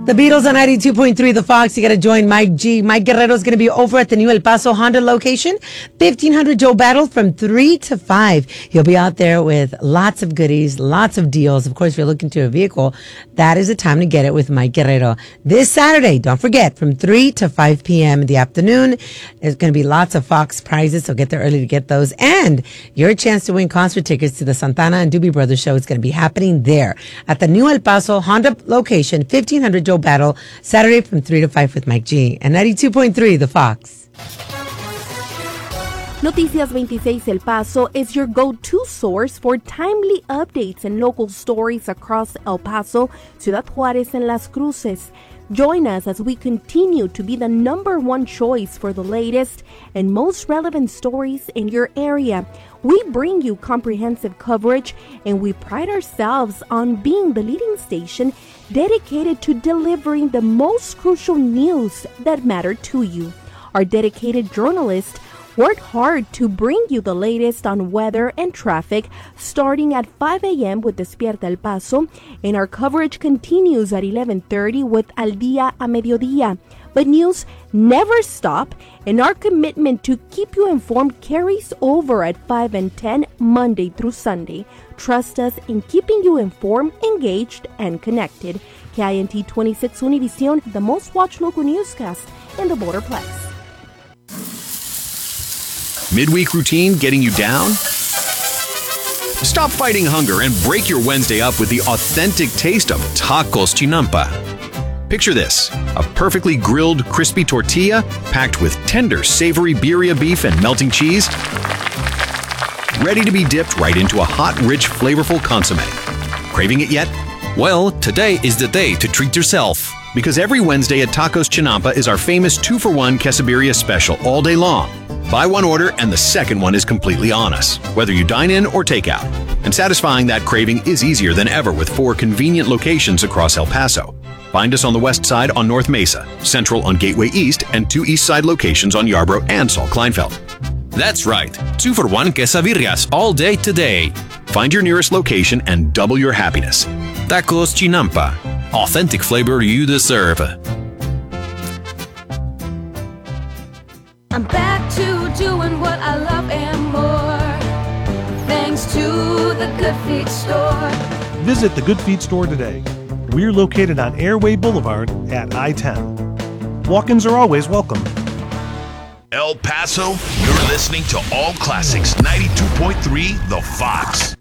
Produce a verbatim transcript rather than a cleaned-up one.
The Beatles on ninety-two point three The Fox. You got to join Mike G. Mike Guerrero is going to be over at the new El Paso Honda location, fifteen hundred Joe Battle from three to five. He'll be out there with lots of goodies, lots of deals. Of course, if you're looking to a vehicle, that is the time to get it with Mike Guerrero. This Saturday, don't forget, from three to five p.m. in the afternoon, there's going to be lots of Fox prizes, so get there early to get those. And your chance to win concert tickets to the Santana and Doobie Brothers show is going to be happening there at the new El Paso Honda location, fifteen hundred Joe Battle, Saturday from three to five with Mike G. And ninety-two point three The Fox. Noticias twenty-six El Paso is your go-to source for timely updates and local stories across El Paso, Ciudad Juárez, and Las Cruces. Join us as we continue to be the number one choice for the latest and most relevant stories in your area. We bring you comprehensive coverage, and we pride ourselves on being the leading station dedicated to delivering the most crucial news that matter to you. Our dedicated journalists work hard to bring you the latest on weather and traffic, starting at five a.m. with Despierta El Paso, and our coverage continues at eleven thirty with Al Día a Mediodía. But news never stop, and our commitment to keep you informed carries over at five and ten Monday through Sunday. Trust us in keeping you informed, engaged, and connected. K I N T twenty-six Univision, the most watched local newscast in the Borderplex. Midweek routine getting you down? Stop fighting hunger and break your Wednesday up with the authentic taste of Tacos Chinampa. Picture this, a perfectly grilled, crispy tortilla packed with tender, savory birria beef and melting cheese, ready to be dipped right into a hot, rich, flavorful consommé. Craving it yet? Well, today is the day to treat yourself. Because every Wednesday at Tacos Chinampa is our famous two for one quesadilla special all day long. Buy one order and the second one is completely on us, whether you dine in or take out. And satisfying that craving is easier than ever with four convenient locations across El Paso. Find us on the west side on North Mesa, central on Gateway East, and two east side locations on Yarborough and Saul Kleinfeld. That's right, two for one quesadillas all day today. Find your nearest location and double your happiness. Tacos Chinampa, authentic flavor you deserve. I'm back to doing what I love and more, thanks to the Good Feet Store. Visit the Good Feet Store today. We're located on Airway Boulevard at I ten. Walk-ins are always welcome. El Paso, you're listening to All Classics ninety-two point three The Fox.